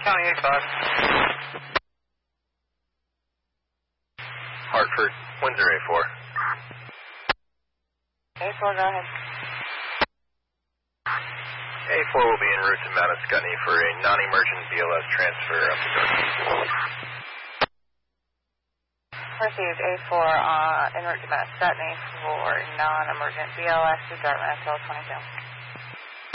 County 85. Hartford, Windsor A4. A4, go ahead. A4 will be en route to Mount Ascutney for a non-emergent BLS transfer up to Dartmouth. Received A4 en route to Mount Ascutney for non-emergent BLS to Dartmouth, 1222.